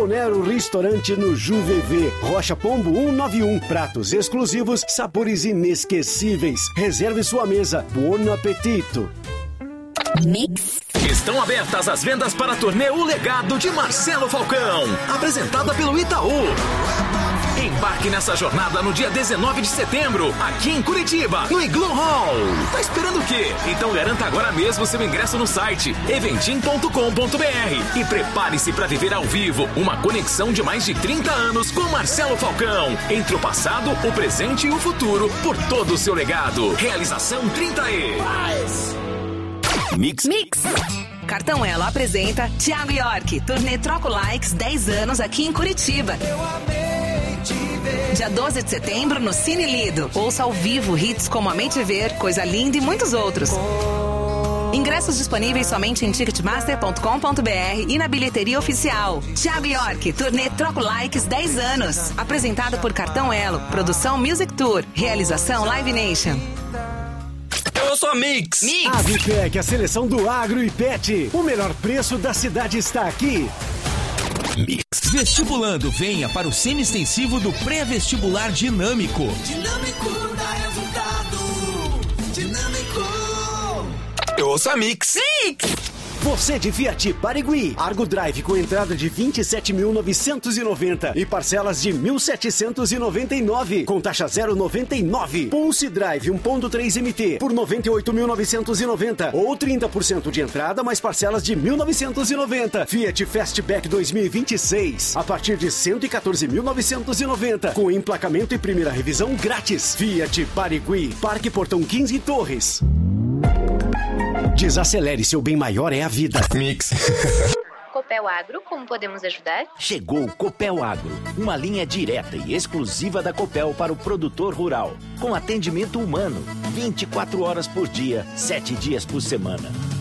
Bonero Restaurante no Juvevê, Rocha Pombo 191. Pratos exclusivos, sabores inesquecíveis. Reserve sua mesa. Buon appetito. Mix. Estão abertas as vendas para a turnê O Legado de Marcelo Falcão, apresentada pelo Itaú. Embarque nessa jornada no dia 19 de setembro, aqui em Curitiba, no Igloo Hall. Tá esperando o quê? Então garanta agora mesmo seu ingresso no site eventim.com.br e prepare-se para viver ao vivo uma conexão de mais de 30 anos com Marcelo Falcão. Entre o passado, o presente e o futuro, por todo o seu legado. Realização 30E. Mix. Cartão Elo apresenta Thiago York, turnê Troco Likes 10 anos aqui em Curitiba. Dia 12 de setembro no Cine Lido. Ouça ao vivo hits como Amei Te Ver, Coisa Linda e muitos outros. Ingressos disponíveis somente em ticketmaster.com.br e na bilheteria oficial. Thiago York, turnê Troco Likes 10 anos. Apresentado por Cartão Elo, produção Music Tour, realização Live Nation. Eu sou a Mix. A Vitec, a seleção do agro e pet. O melhor preço da cidade está aqui. Mix. Vestibulando, venha para o semi-extensivo do Pré-Vestibular Dinâmico. Dinâmico dá resultado. Dinâmico. Eu ouço a Mix. Você de Fiat Barigui, Argo Drive com entrada de 27.990 e parcelas de 1.799 com taxa 0,99. Pulse Drive 1.3 MT por 98.990 ou 30% de entrada mais parcelas de 1.990. Fiat Fastback 2026 a partir de 114.990 com emplacamento e primeira revisão grátis. Fiat Barigui, Parque Portão 15 Torres. Desacelere, seu bem maior é a vida. Mix. Copel Agro, como podemos ajudar? Chegou o Copel Agro, uma linha direta e exclusiva da Copel para o produtor rural, com atendimento humano, 24 horas por dia, 7 dias por semana.